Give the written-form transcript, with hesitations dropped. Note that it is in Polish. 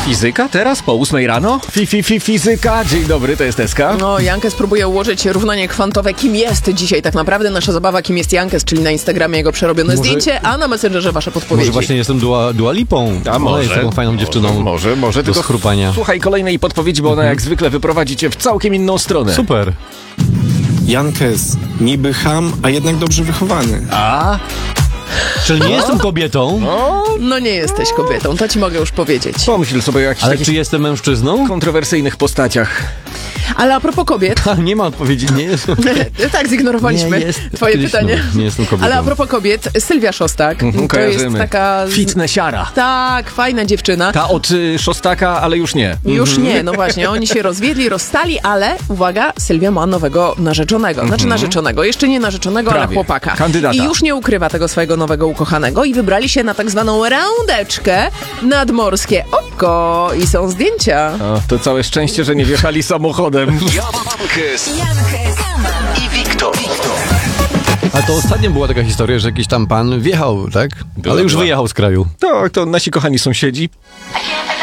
Fizyka teraz po 8 rano? Fizyka. Dzień dobry, to jest Eska. No, Jankes próbuje ułożyć równanie kwantowe. Kim jest dzisiaj tak naprawdę nasza zabawa? Kim jest Jankes, czyli na Instagramie jego przerobione zdjęcie, a na Messengerze wasze podpowiedzi. Może właśnie jestem Dua Lipą. A może. Ona jest taką fajną dziewczyną. Może do tylko schrupania. Słuchaj kolejnej podpowiedzi, bo ona jak zwykle wyprowadzi cię w całkiem inną stronę. Super. Jankes, niby cham, a jednak dobrze wychowany. A? Czyli nie jestem kobietą, No nie jesteś kobietą, to ci mogę już powiedzieć. Pomyśl sobie o jakichś ale takich czy jestem mężczyzną? kontrowersyjnych postaciach. Ale a propos kobiet, Nie ma odpowiedzi, nie jestem. tak zignorowaliśmy Nie jest- twoje kiedyś pytanie. nie jestem kobietą. Ale a propos kobiet, Sylwia Szostak, to jest kojarzymy. taka... Fitnessiara. Tak, fajna dziewczyna. Ta od Szostaka, ale już nie. Już nie, no właśnie, oni się rozwiedli, rozstali, ale uwaga, Sylwia ma nowego narzeczonego. Znaczy narzeczonego, jeszcze nie narzeczonego, ale Prawie. chłopaka. Kandydata. I już nie ukrywa tego swojego nowego ukochanego i wybrali się na tak zwaną randeczkę nadmorskie oko i są zdjęcia. O, to całe szczęście, że nie wjechali samochodem. Jankes i Wiktor. A to ostatnio była taka historia, że jakiś tam pan wjechał, tak? Ale już wyjechał z kraju. Tak, to nasi kochani sąsiedzi.